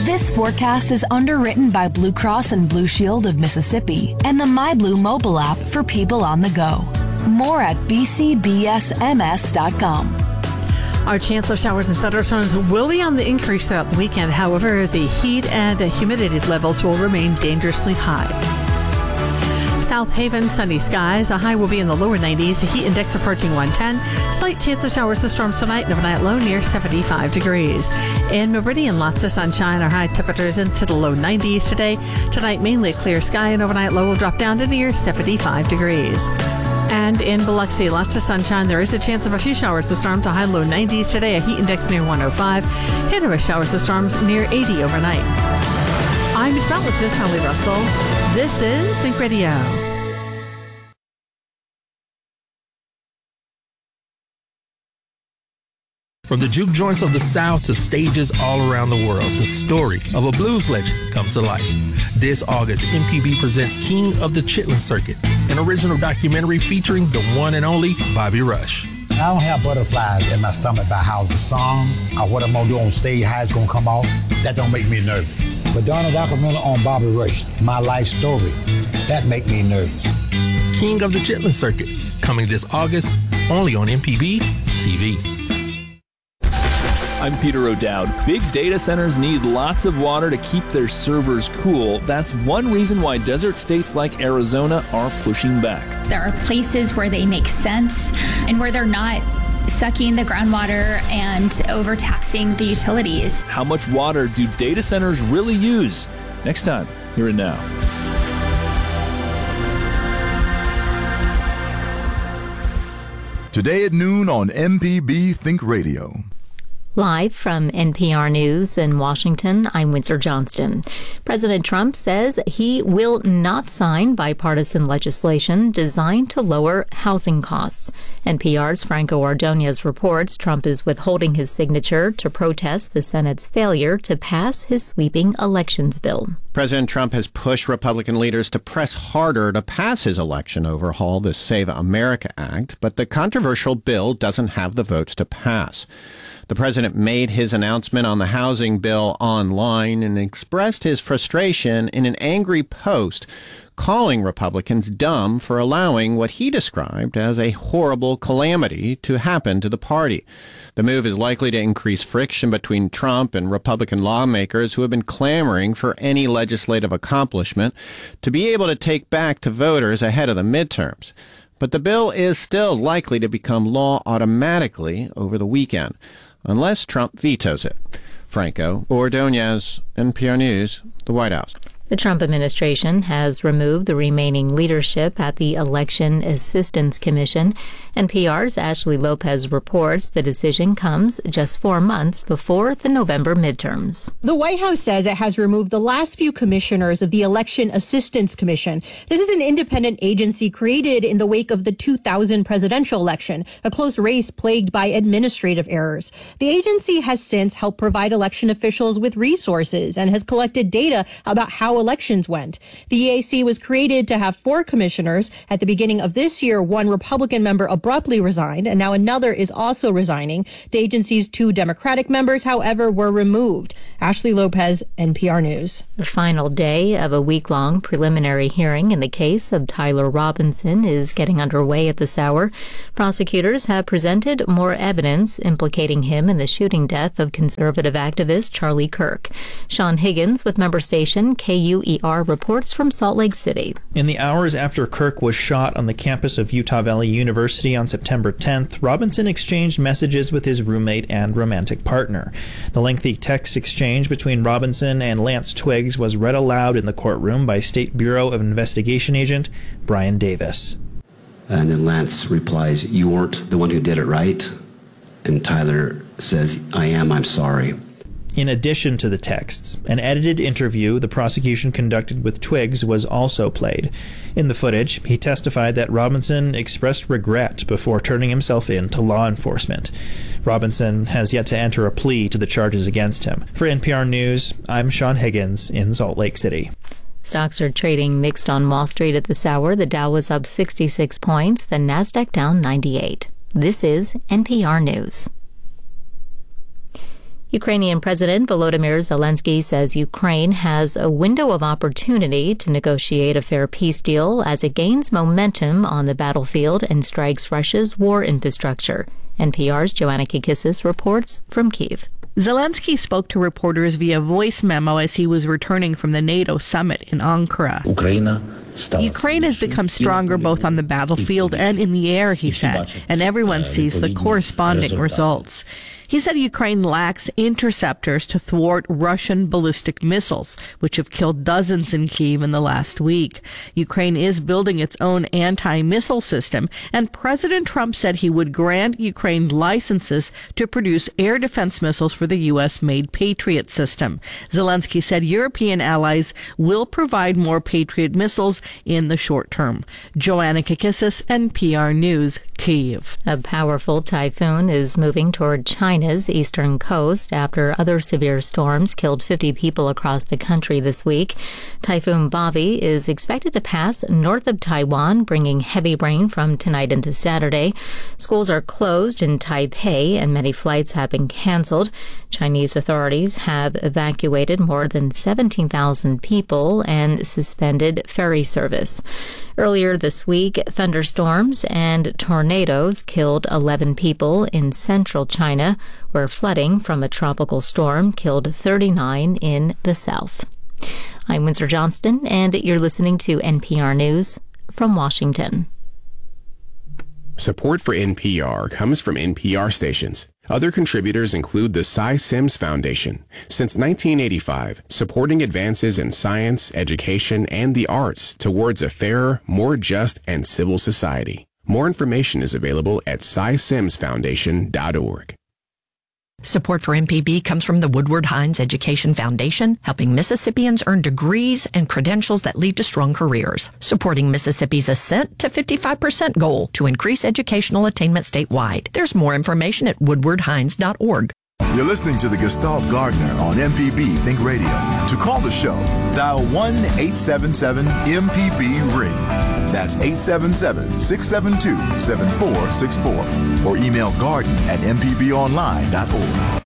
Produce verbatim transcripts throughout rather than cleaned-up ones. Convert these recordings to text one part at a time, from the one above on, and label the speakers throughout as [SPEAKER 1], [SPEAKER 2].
[SPEAKER 1] This forecast is underwritten by Blue Cross and Blue Shield of Mississippi and the MyBlue mobile app for people on the go. More at b c b s m s dot com.
[SPEAKER 2] Our chance of showers and thunderstorms will be on the increase throughout the weekend. However, the heat and humidity levels will remain dangerously high. South Haven, sunny skies. A high will be in the lower nineties. The heat index approaching one ten. Slight chance of showers and storms tonight. And overnight low near seventy-five degrees. In Meridian, lots of sunshine. Our high temperatures into the low nineties today. Tonight, mainly clear sky. And overnight low will drop down to near seventy-five degrees. And in Biloxi, lots of sunshine. There is a chance of a few showers and storms. A high low nineties today. A heat index near one oh five. Hitterous showers and storms near eighty overnight. I'm meteorologist Holly Russell. This is Think Radio.
[SPEAKER 3] From the juke joints of the South to stages all around the world, the story of a blues legend comes to life. This August, M P B presents King of the Chitlin Circuit, an original documentary featuring the one and only Bobby Rush.
[SPEAKER 4] I don't have butterflies in my stomach about how the songs or what I'm going to do on stage, how it's going to come off. That don't make me nervous. But doing a documentary on Bobby Rush, my life story, that make me nervous.
[SPEAKER 3] King of the Chitlin Circuit, coming this August, only on M P B T V.
[SPEAKER 5] I'm Peter O'Dowd. Big data centers need lots of water to keep their servers cool. That's one reason why desert states like Arizona are pushing back.
[SPEAKER 6] There are places where they make sense and where they're not sucking the groundwater and overtaxing the utilities.
[SPEAKER 5] How much water do data centers really use? Next time, here and now.
[SPEAKER 7] Today at noon on M P B Think Radio.
[SPEAKER 8] Live from N P R News in Washington, I'm Windsor Johnston. President Trump says he will not sign bipartisan legislation designed to lower housing costs. N P R's Franco Ordonez reports Trump is withholding his signature to protest the Senate's failure to pass his sweeping elections bill.
[SPEAKER 9] President Trump has pushed Republican leaders to press harder to pass his election overhaul, the Save America Act, but the controversial bill doesn't have the votes to pass. The president made his announcement on the housing bill online and expressed his frustration in an angry post, calling Republicans dumb for allowing what he described as a horrible calamity to happen to the party. The move is likely to increase friction between Trump and Republican lawmakers who have been clamoring for any legislative accomplishment to be able to take back to voters ahead of the midterms. But the bill is still likely to become law automatically over the weekend, unless Trump vetoes it. Franco Ordonez, N P R News, the White House.
[SPEAKER 8] The Trump administration has removed the remaining leadership at the Election Assistance Commission. N P R's Ashley Lopez reports the decision comes just four months before the November midterms.
[SPEAKER 10] The White House says it has removed the last few commissioners of the Election Assistance Commission. This is an independent agency created in the wake of the two thousand presidential election, a close race plagued by administrative errors. The agency has since helped provide election officials with resources and has collected data about how elections went. The E A C was created to have four commissioners. At the beginning of this year, one Republican member abruptly resigned, and now another is also resigning. The agency's two Democratic members, however, were removed. Ashley Lopez, N P R News.
[SPEAKER 8] The final day of a week-long preliminary hearing in the case of Tyler Robinson is getting underway at this hour. Prosecutors have presented more evidence implicating him in the shooting death of conservative activist Charlie Kirk. Sean Higgins with member station K U E R reports from Salt Lake City.
[SPEAKER 11] In the hours after Kirk was shot on the campus of Utah Valley University on September tenth, Robinson exchanged messages with his roommate and romantic partner. The lengthy text exchange between Robinson and Lance Twiggs was read aloud in the courtroom by State Bureau of Investigation agent Brian Davis.
[SPEAKER 12] And then Lance replies, "You weren't the one who did it, right?" And Tyler says, "I am, I'm sorry."
[SPEAKER 11] In addition to the texts, an edited interview the prosecution conducted with Twiggs was also played. In the footage, he testified that Robinson expressed regret before turning himself in to law enforcement. Robinson has yet to enter a plea to the charges against him. For N P R News, I'm Sean Higgins in Salt Lake City.
[SPEAKER 8] Stocks are trading mixed on Wall Street at this hour. The Dow was up sixty-six points, the Nasdaq down ninety-eight. This is N P R News. Ukrainian President Volodymyr Zelensky says Ukraine has a window of opportunity to negotiate a fair peace deal as it gains momentum on the battlefield and strikes Russia's war infrastructure. N P R's Joanna Kikissis reports from Kyiv.
[SPEAKER 13] Zelensky spoke to reporters via voice memo as he was returning from the NATO summit in Ankara. Ukraine has become stronger both on the battlefield and in the air, he said, and everyone sees the corresponding results. He said Ukraine lacks interceptors to thwart Russian ballistic missiles, which have killed dozens in Kyiv in the last week. Ukraine is building its own anti-missile system, and President Trump said he would grant Ukraine licenses to produce air defense missiles for the U S-made Patriot system. Zelensky said European allies will provide more Patriot missiles in the short term. Joanna Kikissis, N P R News, Kyiv.
[SPEAKER 8] A powerful typhoon is moving toward China's eastern coast after other severe storms killed fifty people across the country this week. Typhoon Bavi is expected to pass north of Taiwan, bringing heavy rain from tonight into Saturday. Schools are closed in Taipei and many flights have been canceled. Chinese authorities have evacuated more than seventeen thousand people and suspended ferry service. Earlier this week, thunderstorms and tornadoes killed eleven people in central China, where flooding from a tropical storm killed thirty-nine in the south. I'm Windsor Johnston, and you're listening to N P R News from Washington.
[SPEAKER 14] Support for N P R comes from N P R stations. Other contributors include the Cy Sims Foundation. Since nineteen eighty-five, supporting advances in science, education, and the arts towards a fairer, more just, and civil society. More information is available at cy sims foundation dot org.
[SPEAKER 15] Support for M P B comes from the Woodward Hines Education Foundation, helping Mississippians earn degrees and credentials that lead to strong careers, supporting Mississippi's ascent to fifty-five percent goal to increase educational attainment statewide. There's more information at woodward hines dot org.
[SPEAKER 7] You're listening to the Gestalt Gardener on M P B Think Radio. To call the show, dial one eight seven seven M P B ring. That's eight seven seven, six seven two, seven four six four. Or email garden at m p b online dot org.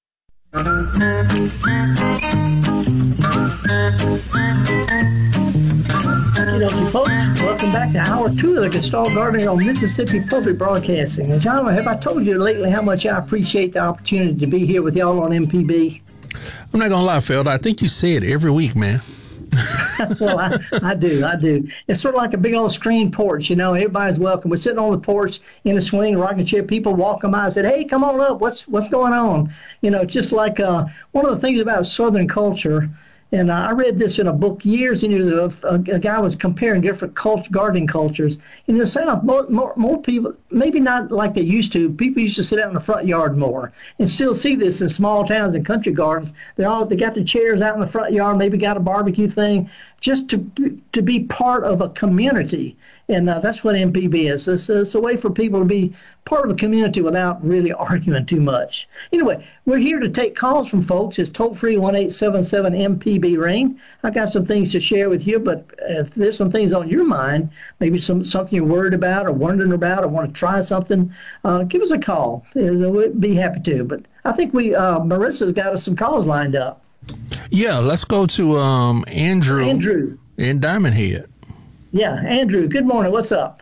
[SPEAKER 16] Okie folks, welcome back to Hour two of the Gestalt Gardener on Mississippi Public Broadcasting. And John, have I told you lately how much I appreciate the opportunity to be here with y'all on M P B?
[SPEAKER 3] I'm not going to lie, Felder. I think you say it every week, man.
[SPEAKER 16] Well, I, I do, I do. It's sort of like a big old screen porch, you know. Everybody's welcome. We're sitting on the porch in a swing, rocking chair. People walk by and said, "Hey, come on up. What's what's going on?" You know, just like uh, one of the things about Southern culture. And uh, I read this in a book years ago. A, a guy was comparing different cult, gardening cultures. In the South, more, more, more people, maybe not like they used to, people used to sit out in the front yard more. And still see this in small towns and country gardens. They all they got the chairs out in the front yard, maybe got a barbecue thing, just to to be part of a community. And uh, that's what M P B is. It's, it's a way for people to be part of a community without really arguing too much. Anyway, we're here to take calls from folks. It's toll-free one eight seven seven M P B ring. I've got some things to share with you, but if there's some things on your mind, maybe some something you're worried about or wondering about or want to try something, uh, give us a call. We'd be happy to. But I think we uh, Marissa's got us some calls lined up.
[SPEAKER 3] Yeah, let's go to um, Andrew,
[SPEAKER 16] Andrew
[SPEAKER 3] in Diamond Head.
[SPEAKER 16] Yeah, Andrew, good morning. What's up?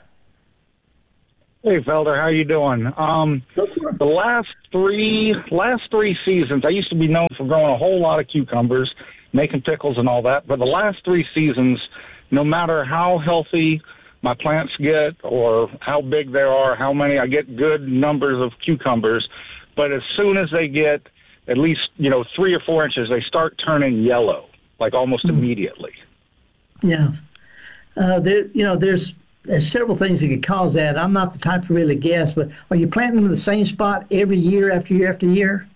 [SPEAKER 17] Hey, Felder, how you doing? Um, the last three last three seasons, I used to be known for growing a whole lot of cucumbers, making pickles and all that. But the last three seasons, no matter how healthy my plants get or how big they are, how many, I get good numbers of cucumbers. But as soon as they get at least, you know, three or four inches, they start turning yellow, like almost mm. immediately.
[SPEAKER 16] Yeah. Uh, there, you know, there's, there's several things that could cause that. I'm not the type to really guess, but are you planting them in the same spot every year after year after year?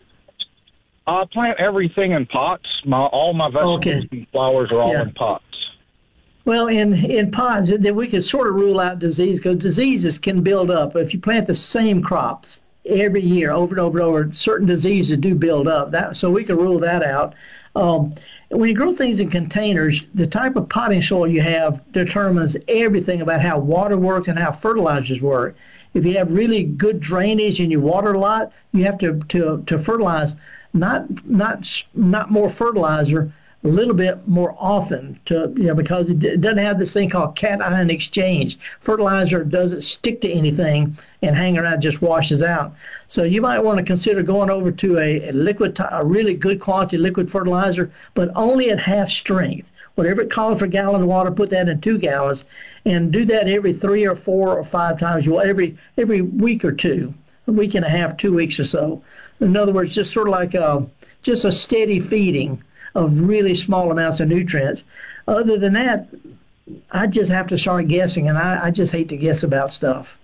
[SPEAKER 17] I plant everything in pots. My all my vegetables okay. and flowers are all yeah. in pots.
[SPEAKER 16] Well, in in pots, then we can sort of rule out disease because diseases can build up. If you plant the same crops every year, over and over and over, certain diseases do build up. That so we can rule that out. Um, When you grow things in containers, the type of potting soil you have determines everything about how water works and how fertilizers work. If you have really good drainage and you water a lot, you have to to, to fertilize not not not more fertilizer, a little bit more often, to you know, because it, it doesn't have this thing called cation exchange. Fertilizer doesn't stick to anything and hang around, just washes out. So you might want to consider going over to a, a liquid, a really good quality liquid fertilizer, but only at half strength. Whatever it costs for a gallon of water, put that in two gallons, and do that every three or four or five times. You every every week or two, a week and a half, two weeks or so. In other words, just sort of like a just a steady feeding of really small amounts of nutrients. Other than that, I just have to start guessing, and I, I just hate to guess about stuff.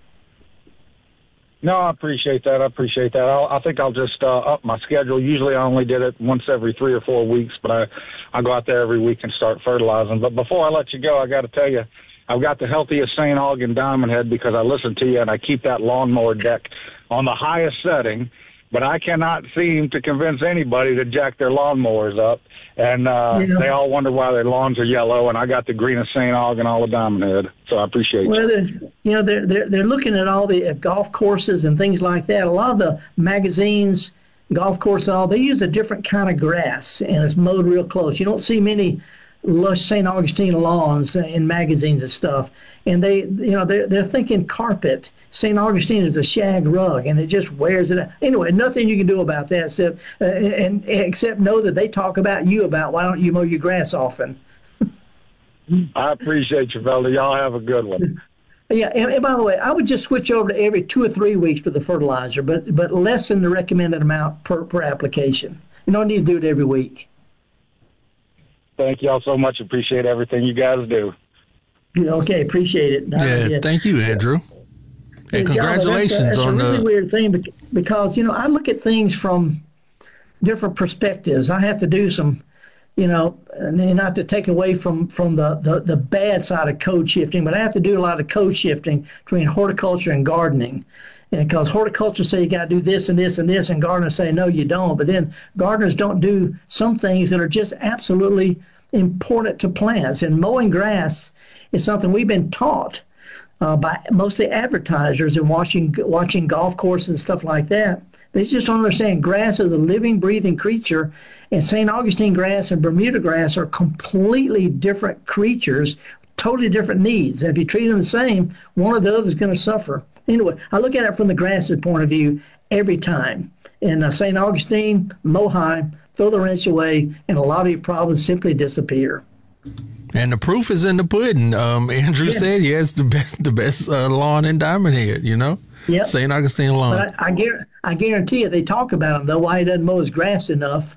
[SPEAKER 17] No, I appreciate that. I appreciate that. I'll, I think I'll just uh, up my schedule. Usually I only did it once every three or four weeks, but I, I go out there every week and start fertilizing. But before I let you go, I got to tell you, I've got the healthiest Saint Aug in Diamond Head because I listen to you and I keep that lawnmower deck on the highest setting. But I cannot seem to convince anybody to jack their lawnmowers up. And uh, yeah. They all wonder why their lawns are yellow, and I got the greenest Saint Aug in all of Diamond Head. So I appreciate
[SPEAKER 16] well,
[SPEAKER 17] you.
[SPEAKER 16] Well, you know, they're, they're, they're looking at all the uh, golf courses and things like that. A lot of the magazines, golf course and all, they use a different kind of grass, and it's mowed real close. You don't see many lush Saint Augustine lawns in magazines and stuff. And they, you know, they're, they're thinking carpet. Saint Augustine is a shag rug, and it just wears it out. Anyway, nothing you can do about that except, uh, and, except know that they talk about you about why don't you mow your grass often.
[SPEAKER 17] I appreciate you, fella. Y'all have a good one.
[SPEAKER 16] Yeah, and, and by the way, I would just switch over to every two or three weeks for the fertilizer, but but less than the recommended amount per, per application. You don't need to do it every week.
[SPEAKER 17] Thank y'all so much. Appreciate everything you guys do.
[SPEAKER 16] Okay, appreciate it.
[SPEAKER 3] Yeah, yeah. Thank you, Andrew. And congratulations
[SPEAKER 16] that's a, that's
[SPEAKER 3] on
[SPEAKER 16] a really
[SPEAKER 3] the
[SPEAKER 16] weird thing because, you know, I look at things from different perspectives. I have to do some, you know, not to take away from, from the, the, the bad side of code shifting, but I have to do a lot of code shifting between horticulture and gardening. And because horticulture say you got to do this and this and this, and gardeners say, no, you don't. But then gardeners don't do some things that are just absolutely important to plants. And mowing grass is something we've been taught Uh, by mostly advertisers and watching watching golf courses and stuff like that. They just don't understand grass is a living, breathing creature, and Saint Augustine grass and Bermuda grass are completely different creatures, totally different needs. And if you treat them the same, one or the other is going to suffer. Anyway, I look at it from the grass's point of view every time. In uh, Saint Augustine, mow high, throw the wrench away, and a lot of your problems simply disappear.
[SPEAKER 3] And the proof is in the pudding. Um, Andrew yeah. said, yeah, it's the best, the best uh, lawn in Diamond Head, you know?
[SPEAKER 16] Yep.
[SPEAKER 3] Saint Augustine lawn.
[SPEAKER 16] But I, I, guarantee, I guarantee you they talk about him, though, why he doesn't mow his grass enough.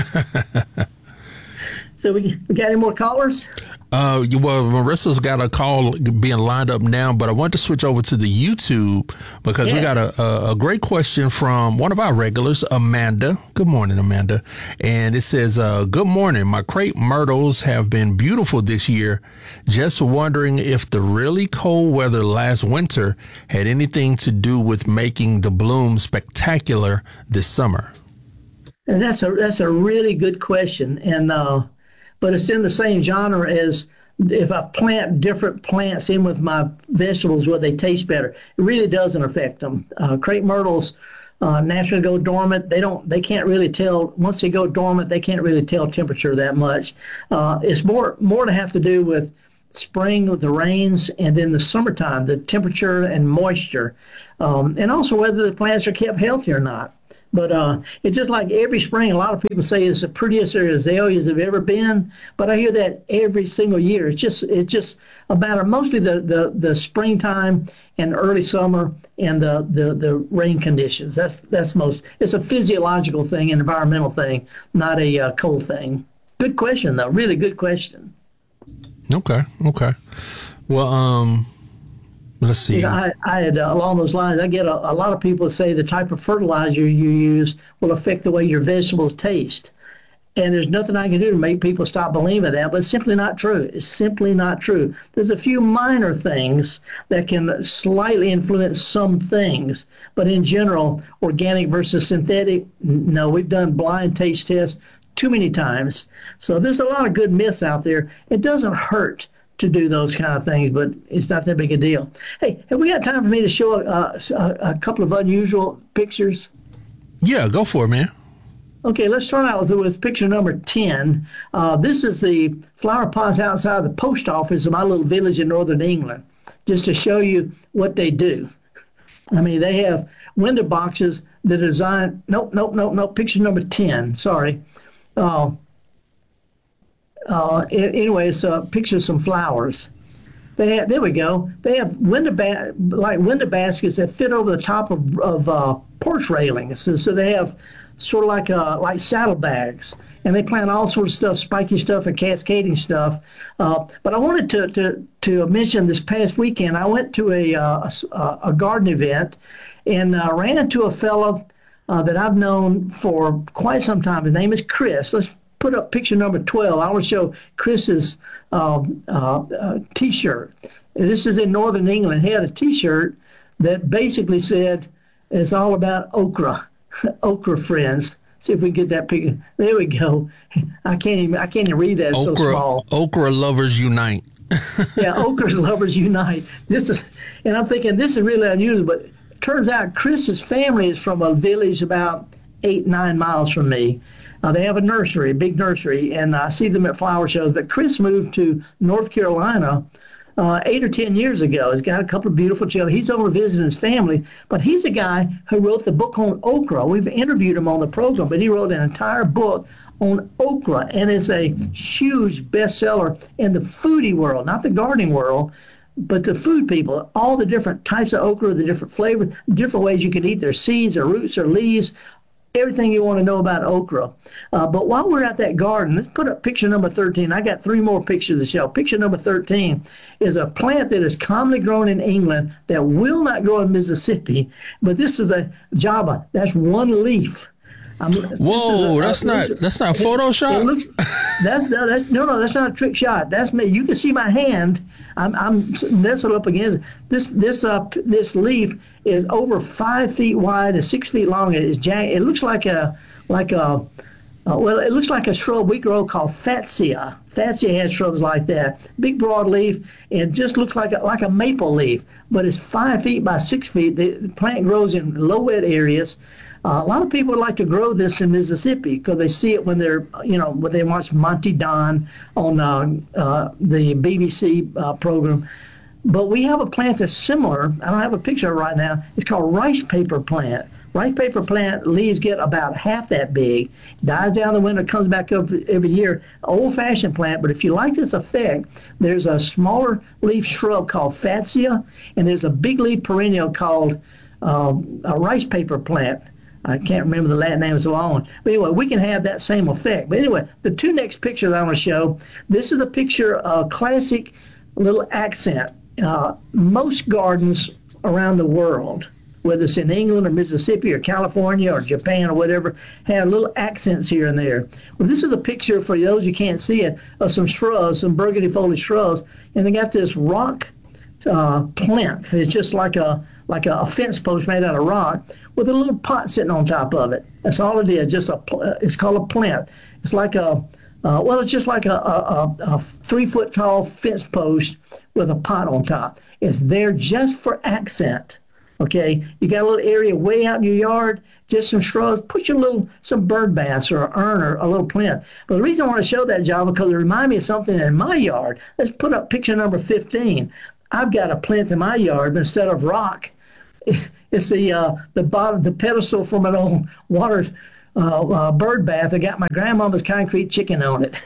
[SPEAKER 16] So we, we got any more callers?
[SPEAKER 3] Uh, well, Marissa's got a call being lined up now, but I want to switch over to the YouTube because yeah. we got a, a, a great question from one of our regulars, Amanda. Good morning, Amanda. And it says, uh, good morning. My crepe myrtles have been beautiful this year. Just wondering if the really cold weather last winter had anything to do with making the bloom spectacular this summer.
[SPEAKER 16] And that's a, that's a really good question. And, uh, but it's in the same genre as if I plant different plants in with my vegetables where they taste better. It really doesn't affect them. Uh, crepe myrtles uh, naturally go dormant. They don't. They can't really tell. Once they go dormant, they can't really tell temperature that much. Uh, it's more more to have to do with spring with the rains, and then the summertime, the temperature and moisture, um, and also whether the plants are kept healthy or not. But uh, it's just like every spring, a lot of people say it's the prettiest their azaleas have ever been. But I hear that every single year. It's just it's just a matter mostly the, the, the springtime and early summer and the, the, the rain conditions. That's that's most. It's a physiological thing, an environmental thing, not a uh, cold thing. Good question, though. Really good question.
[SPEAKER 3] Okay. Okay. Well, um. Let's see.
[SPEAKER 16] You know, I, I had, uh, along those lines, I get a, a lot of people say the type of fertilizer you use will affect the way your vegetables taste. And there's nothing I can do to make people stop believing that, but it's simply not true. It's simply not true. There's a few minor things that can slightly influence some things, but in general, organic versus synthetic, no, we've done blind taste tests too many times. So there's a lot of good myths out there. It doesn't hurt to do those kind of things, but it's not that big a deal. Hey, have we got time for me to show a, a, a couple of unusual pictures?
[SPEAKER 3] Yeah, go for it, man.
[SPEAKER 16] Okay, let's start out with, with picture number ten. Uh, this is the flower pots outside the post office of my little village in northern England, just to show you what they do. I mean, they have window boxes that are designed. Nope, nope, nope, nope. Picture number ten. Sorry. Uh, uh, anyway, it's a picture of some flowers. They have, there we go. They have window ba- like window baskets that fit over the top of, of uh, porch railings. So, so they have sort of like uh, like saddlebags, and they plant all sorts of stuff, spiky stuff and cascading stuff. Uh, but I wanted to, to to mention this past weekend, I went to a uh, a, a garden event, and uh, ran into a fellow uh, that I've known for quite some time. His name is Chris. Let's put up picture number twelve. I want to show Chris's um, uh, uh, T-shirt. This is in northern England. He had a T-shirt that basically said, "It's all about okra." Okra friends. See if we can get that picture. There we go. I can't even. I can't even read that. It's
[SPEAKER 3] okra,
[SPEAKER 16] so small.
[SPEAKER 3] Okra lovers unite.
[SPEAKER 16] Yeah, okra lovers unite. This is, and I'm thinking this is really unusual. But it turns out Chris's family is from a village about eight, nine miles from me. Uh, they have a nursery, a big nursery, and I see them at flower shows. But Chris moved to North Carolina Uh, eight or ten years ago. He's got a couple of beautiful children. He's over visiting his family, but he's a guy who wrote the book on okra. We've interviewed him on the program, but he wrote an entire book on okra, and it's a huge bestseller in the foodie world, not the gardening world, but the food people. All the different types of okra, the different flavors, different ways you can eat their seeds or roots or leaves, everything you want to know about okra. Uh, but while we're at that garden, let's put up picture number thirteen. I got three more pictures to show. Picture number thirteen is a plant that is commonly grown in England that will not grow in Mississippi, but this is a Java. That's one leaf. I'm,
[SPEAKER 3] Whoa, a, that's a, not that's not Photoshop.
[SPEAKER 16] It looks, that's, no, that's, no, no, that's not a trick shot. That's me. You can see my hand. I'm, I'm nestled up against it. This this uh this leaf is over five feet wide and six feet long. It is jag- It looks like a like a uh, well, it looks like a shrub we grow called Fatsia. Fatsia has shrubs like that, big broad leaf. It just looks like a, like a maple leaf, but it's five feet by six feet. The, the plant grows in low wet areas. Uh, a lot of people like to grow this in Mississippi because they see it when they're, you know, when they watch Monty Don on uh, uh, the B B C uh, program. But we have a plant that's similar. I don't have a picture of it right now. It's called rice paper plant. Rice paper plant leaves get about half that big, dies down the winter, comes back up every year. Old-fashioned plant, but if you like this effect, there's a smaller leaf shrub called Fatsia, and there's a big leaf perennial called uh, a rice paper plant. I can't remember the Latin name, it's a long one. But anyway, we can have that same effect. But anyway, the two next pictures I want to show, this is a picture of classic little accent. Uh, most gardens around the world, whether it's in England or Mississippi or California or Japan or whatever, have little accents here and there. Well, this is a picture, for those who can't see it, of some shrubs, some burgundy foliage shrubs, and they got this rock uh, plinth. It's just like a like a, a fence post made out of rock with a little pot sitting on top of it. That's all it is. Just a it's called a plinth. It's like a uh, well, it's just like a, a, a three foot tall fence post with a pot on top. It's there just for accent. Okay, you got a little area way out in your yard, just some shrubs. Put your little some bird bass or an urn or a little plant. But the reason I want to show that, Java, because it reminds me of something in my yard. Let's put up picture number fifteen. I've got a plinth in my yard, but instead of rock, it's the uh, the bottom, the pedestal from an old water uh, uh, bird bath. I got my grandmama's concrete chicken on it.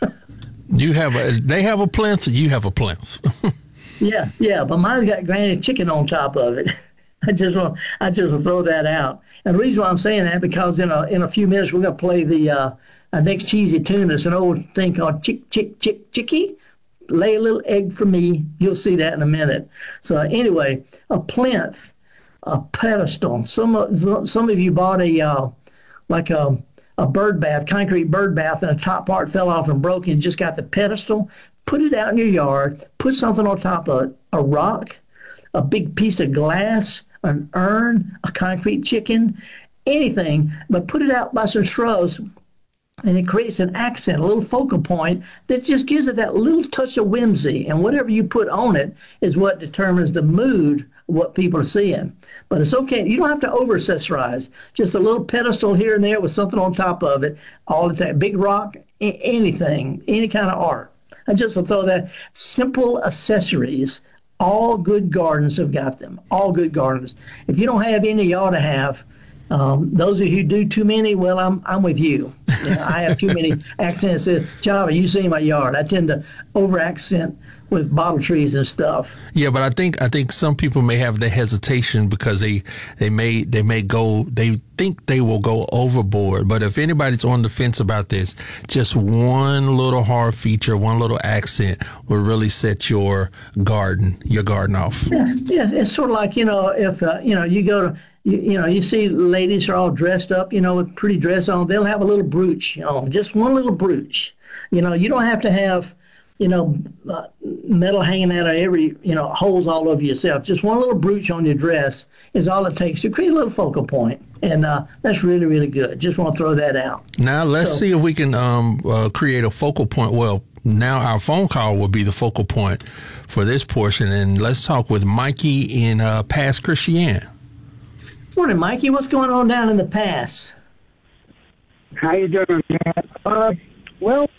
[SPEAKER 3] You have a, they have a plinth, you have a plinth.
[SPEAKER 16] yeah, yeah, but mine's got granny chicken on top of it. I just want, I just want to throw that out. And the reason why I'm saying that, because in a in a few minutes we're going to play the uh, our next cheesy tune. It's an old thing called Chick Chick Chick Chicky. Lay a little egg for me. You'll see that in a minute. So anyway, a plinth, a pedestal. Some of some of you bought a uh, like a a bird bath, concrete bird bath, and the top part fell off and broke, and just got the pedestal. Put it out in your yard. Put something on top of it. A rock, a big piece of glass, an urn, a concrete chicken, anything, but put it out by some shrubs, and it creates an accent, a little focal point that just gives it that little touch of whimsy. And whatever you put on it is what determines the mood what people are seeing. But it's okay. You don't have to over accessorize. Just a little pedestal here and there with something on top of it all the time. Big rock, a- anything, any kind of art. I just will throw that. Simple accessories. All good gardens have got them. All good gardens. If you don't have any, you ought to have. Um, those of you who do too many, well, I'm I'm with you. You know, I have too many accents. Uh, Java, you see my yard. I tend to over accent with bottle trees and stuff.
[SPEAKER 3] Yeah, but I think I think some people may have the hesitation because they they may they may go they think they will go overboard. But if anybody's on the fence about this, just one little hard feature, one little accent will really set your garden your garden off.
[SPEAKER 16] Yeah, yeah. It's sort of like, you know, if uh, you know you go to You, you know, you see ladies are all dressed up, you know, with pretty dress on. They'll have a little brooch on, just one little brooch. You know, you don't have to have, you know, uh, metal hanging out of every, you know, holes all over yourself. Just one little brooch on your dress is all it takes to create a little focal point. And uh, that's really, really good. Just want to throw that out.
[SPEAKER 3] Now, let's
[SPEAKER 16] So-
[SPEAKER 3] see if we can um, uh, create a focal point. Well, now our phone call will be the focal point for this portion. And let's talk with Mikey in uh, Pass Christian.
[SPEAKER 16] Morning, Mikey. What's going on down in the pass?
[SPEAKER 18] How you doing, man? Uh, well,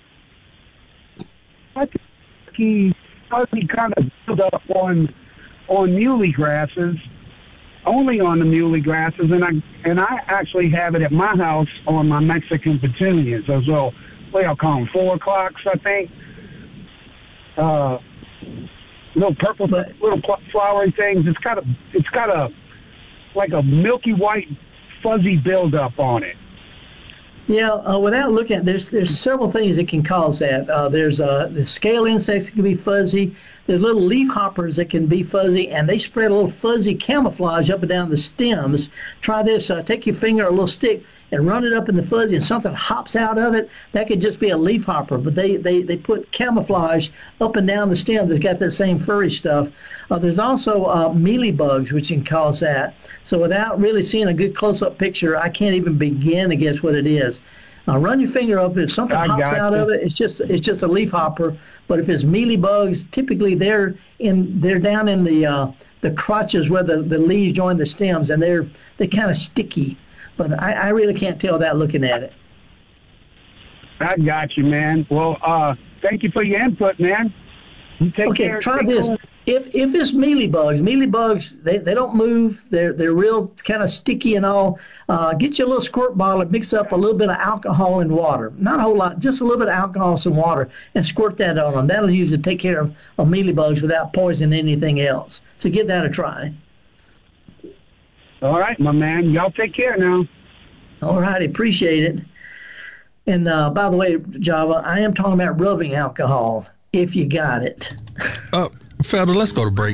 [SPEAKER 18] I think he probably kind of built up on on muley grasses, only on the muley grasses, and I and I actually have it at my house on my Mexican petunias, those little, what do y'all call them, four o'clocks, I think. Uh, little purple, little flowery things. It's got a, it's got a. like a milky white fuzzy buildup on it.
[SPEAKER 16] Yeah, uh, without looking at, there's there's several things that can cause that. Uh, there's uh, the scale insects that can be fuzzy. There's little leaf hoppers that can be fuzzy, and they spread a little fuzzy camouflage up and down the stems. Try this. Uh, take your finger or a little stick and run it up in the fuzzy, and something hops out of it. That could just be a leaf hopper, but they, they, they put camouflage up and down the stem that's got that same furry stuff. Uh, there's also uh, mealybugs, which can cause that. So without really seeing a good close-up picture, I can't even begin to guess what it is. Uh, run your finger up. If something
[SPEAKER 18] I
[SPEAKER 16] hops
[SPEAKER 18] got
[SPEAKER 16] out
[SPEAKER 18] you.
[SPEAKER 16] of it, it's just it's just a leaf hopper. But if it's mealybugs, typically they're in they're down in the uh, the crotches where the, the leaves join the stems, and they're they're kind of sticky. But I, I really can't tell that looking at it.
[SPEAKER 18] I got you, man. Well, uh, thank you for your input, man. You take
[SPEAKER 16] Okay,
[SPEAKER 18] care.
[SPEAKER 16] try
[SPEAKER 18] Stay
[SPEAKER 16] this.
[SPEAKER 18] cool.
[SPEAKER 16] If if it's mealybugs, mealybugs they, they don't move. They're they're real kind of sticky and all. Uh, get you a little squirt bottle and mix up a little bit of alcohol and water. Not a whole lot, just a little bit of alcohol and some water, and squirt that on them. That'll usually take care of, of mealybugs without poisoning anything else. So give that a try.
[SPEAKER 18] All right, my man. Y'all take care now.
[SPEAKER 16] All right, appreciate it. And uh, by the way, Java, I am talking about rubbing alcohol if you got it.
[SPEAKER 3] Oh, Felder, let's go to break.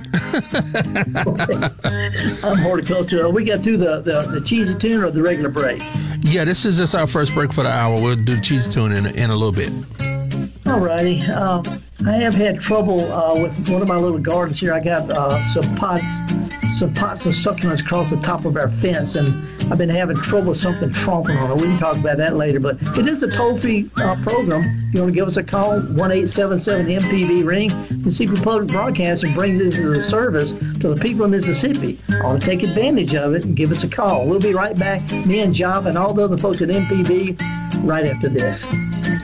[SPEAKER 16] I'm horticulture. We got through the, the, the cheesy tune or the regular break?
[SPEAKER 3] Yeah, this is just our first break for the hour. We'll do cheese tune in, in a little bit.
[SPEAKER 16] All righty. Um, I have had trouble uh, with one of my little gardens here. I got uh, some pots, some pots of succulents across the top of our fence, and I've been having trouble with something tromping on it. We can talk about that later, but it is a toll-free uh, program. If you want to give us a call, one eight seven seven M P B ring. Mississippi Public Broadcasting brings this as a service to the people of Mississippi. Ought to take advantage of it and give us a call. We'll be right back, me and Job and all the other folks at M P B, right after this.